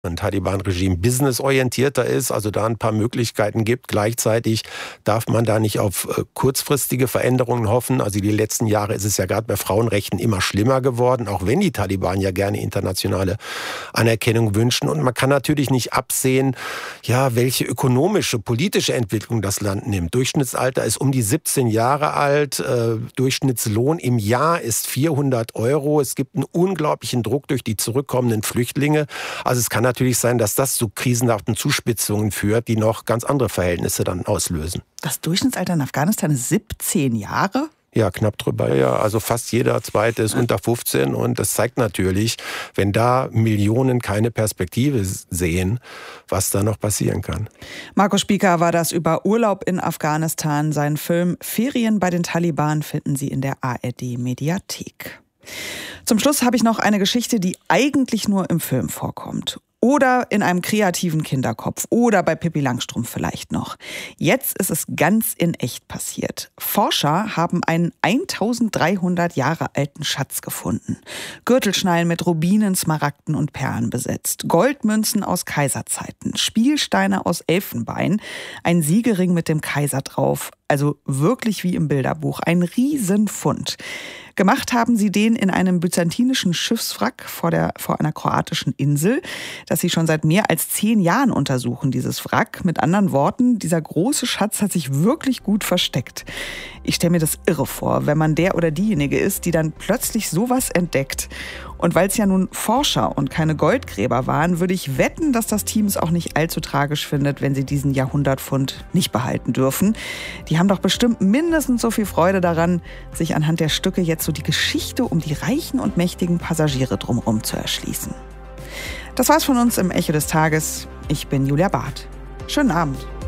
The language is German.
ein Taliban-Regime businessorientierter ist, also da ein paar Möglichkeiten gibt. Gleichzeitig darf man da nicht auf kurzfristige Veränderungen hoffen. Also die letzten Jahre ist es ja gerade bei Frauenrechten immer schlimmer geworden, auch wenn die Taliban ja gerne internationale Anerkennung wünschen. Und man kann natürlich nicht absehen, ja, welche ökonomische, politische Entwicklung das Land nimmt. Durchschnittsalter ist um die 17 Jahre alt, Durchschnittslohn im Jahr ist 400 €. Es gibt einen unglaublichen Druck durch die zurückkommenden Flüchtlinge. Also es kann natürlich sein, dass das zu krisenhaften Zuspitzungen führt, die noch ganz andere Verhältnisse dann auslösen. Das Durchschnittsalter in Afghanistan ist 17 Jahre? Ja, knapp drüber, ja. Also fast jeder Zweite ist unter 15 und das zeigt natürlich, wenn da Millionen keine Perspektive sehen, was da noch passieren kann. Markus Spieker war das über Urlaub in Afghanistan. Seinen Film Ferien bei den Taliban finden Sie in der ARD-Mediathek. Zum Schluss habe ich noch eine Geschichte, die eigentlich nur im Film vorkommt. Oder in einem kreativen Kinderkopf. Oder bei Pippi Langstrumpf vielleicht noch. Jetzt ist es ganz in echt passiert. Forscher haben einen 1300 Jahre alten Schatz gefunden. Gürtelschnallen mit Rubinen, Smaragden und Perlen besetzt. Goldmünzen aus Kaiserzeiten. Spielsteine aus Elfenbein. Ein Siegelring mit dem Kaiser drauf. Also wirklich wie im Bilderbuch. Ein Riesenfund. Gemacht haben sie den in einem byzantinischen Schiffswrack vor einer kroatischen Insel, das sie schon seit mehr als 10 Jahren untersuchen, dieses Wrack. Mit anderen Worten, dieser große Schatz hat sich wirklich gut versteckt. Ich stelle mir das irre vor, wenn man der oder diejenige ist, die dann plötzlich sowas entdeckt. Und weil es ja nun Forscher und keine Goldgräber waren, würde ich wetten, dass das Team es auch nicht allzu tragisch findet, wenn sie diesen Jahrhundertpfund nicht behalten dürfen. Die haben doch bestimmt mindestens so viel Freude daran, sich anhand der Stücke jetzt so die Geschichte um die reichen und mächtigen Passagiere drumherum zu erschließen. Das war's von uns im Echo des Tages. Ich bin Julia Barth. Schönen Abend.